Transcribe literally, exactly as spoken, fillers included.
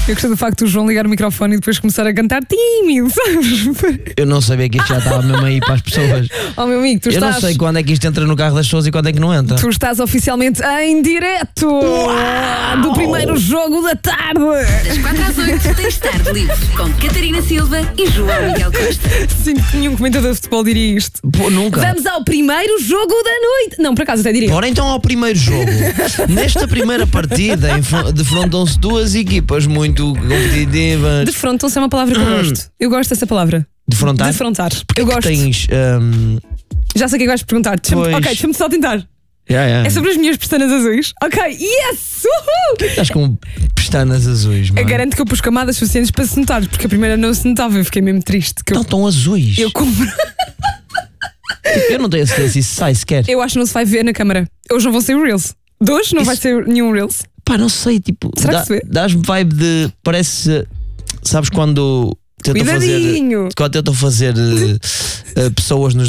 Eu gostei do facto do João ligar o microfone e depois começar a cantar tímido, sabes? Eu não sabia que isto já estava mesmo aí para as pessoas. Oh, meu amigo, tu Eu estás... não sei quando é que isto entra no carro das pessoas e quando é que não entra. Tu estás oficialmente em direto Uau! do primeiro jogo da tarde. Das quatro às oito tens tarde livre com Catarina Silva e João Miguel Costa. Sinto que nenhum comentador de futebol diria isto. Pô, nunca. Vamos ao primeiro jogo da noite. Não, por acaso até diria. Bora então ao primeiro jogo. Nesta primeira partida defrontam-se duas equipas muito competitivas. Defrontam-se é uma palavra que eu gosto. Eu gosto dessa palavra. Defrontar? Defrontar. Porque eu é que gosto. tens. hum, Já sei o que é que vais perguntar. Deixa-me- Pois. Ok, deixa-me só tentar. yeah, yeah. É sobre as minhas pestanas azuis. Ok, yes! Uhul! Estás com pestanas azuis, Eu mano. garanto que eu pus camadas suficientes para se notar, porque a primeira não se notava. Eu fiquei mesmo triste. Que eu, Não, estão azuis. eu, compro... Eu não tenho a certeza se isso sai sequer. eu acho que não se vai ver na câmara. Hoje não vão ser Reels. De hoje não Isso- vai ser nenhum Reels. Pá, não sei, tipo. Será que dá- se vê? Dás-me vibe de. Parece. Sabes quando tentam fazer. Cuidadinho! Quando tentam fazer eh, eh, pessoas nos